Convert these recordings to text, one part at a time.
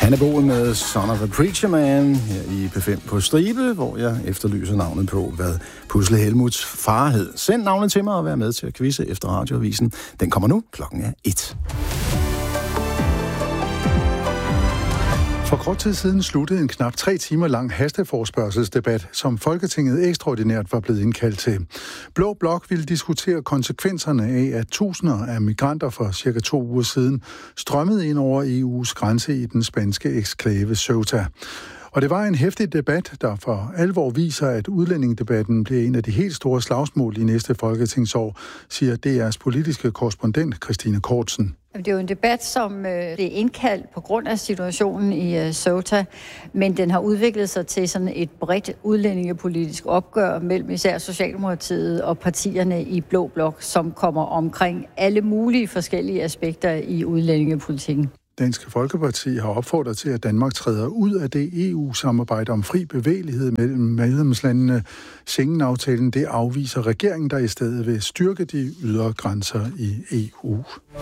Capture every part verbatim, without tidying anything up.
Han er boet med Son of a Preacher Man her i P fem på Stribe, hvor jeg efterlyser navnet på, hvad Pusle Helmuts far hed. Send navnet til mig og vær med til at quizze efter radioavisen. Den kommer nu. Klokken er et. For kort tid siden sluttede en knap tre timer lang hasteforespørgselsdebat, som Folketinget ekstraordinært var blevet indkaldt til. Blå Blok ville diskutere konsekvenserne af, at tusinder af migranter for cirka to uger siden strømmede ind over E U's grænse i den spanske eksklave Ceuta. Og det var en heftig debat, der for alvor viser, at udlændingedebatten bliver en af de helt store slagsmål i næste folketingsår, siger D R's politiske korrespondent Christine Kortsen. Det er jo en debat, som øh, blev indkaldt på grund af situationen i øh, Ceuta, men den har udviklet sig til sådan et bredt udlændingepolitisk opgør mellem især Socialdemokratiet og partierne i Blå Blok, som kommer omkring alle mulige forskellige aspekter i udlændingepolitikken. Dansk Folkeparti har opfordret til, at Danmark træder ud af det E U-samarbejde om fri bevægelighed mellem medlemslandene. Schengen-aftalen, det afviser regeringen, der i stedet vil styrke de ydre grænser i E U.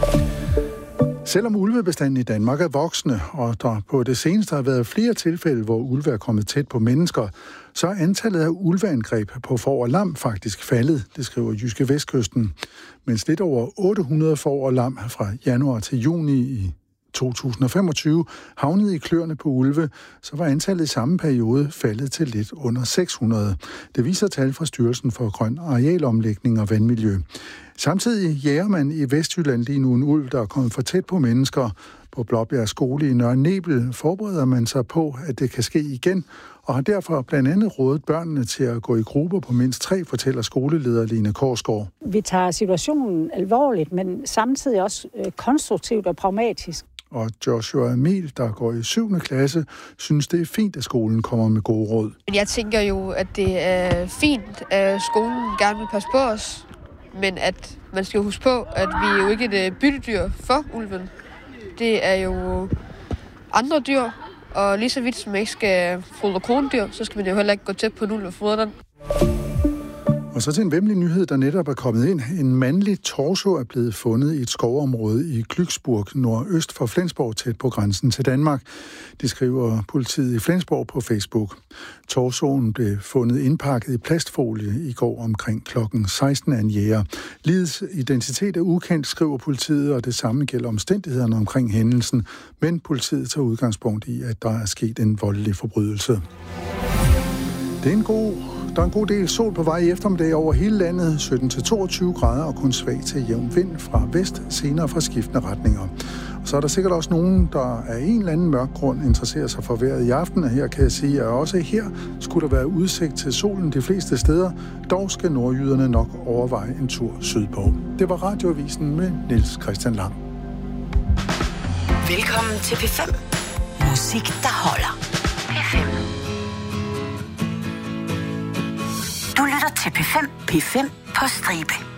Selvom ulvebestanden i Danmark er voksende, og der på det seneste har været flere tilfælde, hvor ulve er kommet tæt på mennesker, så er antallet af ulveangreb på får og lam faktisk faldet, det skriver Jyske Vestkysten. Mens lidt over otte hundrede får og lam fra januar til juni i to tusind og femogtyve havnede i kløerne på ulve, så var antallet i samme periode faldet til lidt under seks hundrede. Det viser tal fra Styrelsen for Grøn Arealomlægning og Vandmiljø. Samtidig jager man i Vestjylland lige nu en ulv, der er kommet for tæt på mennesker. På Blåbjerg Skole i Nørre Nebel forbereder man sig på, at det kan ske igen, og har derfor blandt andet rådet børnene til at gå i grupper på mindst tre, fortæller skoleleder Line Korsgaard. Vi tager situationen alvorligt, men samtidig også konstruktivt og pragmatisk. Og Joshua Emil, der går i syvende klasse, synes, det er fint, at skolen kommer med gode råd. Jeg tænker jo, at det er fint, at skolen gerne vil passe på os, men at man skal huske på, at vi er jo ikke et byttedyr for ulven. Det er jo andre dyr, og lige så vidt som man ikke skal fodre krondyr, så skal man jo heller ikke gå tæt på en ulv og fodre den. Og så til en væmmelig nyhed, der netop er kommet ind. En mandlig torso er blevet fundet i et skovområde i Glücksburg, nordøst for Flensborg, tæt på grænsen til Danmark. Det skriver politiet i Flensborg på Facebook. Torsoen blev fundet indpakket i plastfolie i går omkring klokken seksten af en jæger. Ligets identitet er ukendt, skriver politiet, og det samme gælder omstændighederne omkring hændelsen. Men politiet tager udgangspunkt i, at der er sket en voldelig forbrydelse. Det er en god... Der er en god del sol på vej i eftermiddag over hele landet, sytten til toogtyve grader og kun svag til jævn vind fra vest, senere fra skiftende retninger. Og så er der sikkert også nogen, der af en eller anden mørk grund interesserer sig for vejret i aften, og her kan jeg sige, at også her skulle der være udsigt til solen de fleste steder, dog skal nordjyderne nok overveje en tur sydpå. Det var Radioavisen med Niels Christian Lang. Velkommen til P fem. Musik, der holder. P fem. Du lytter til P fem. P fem på Stribe.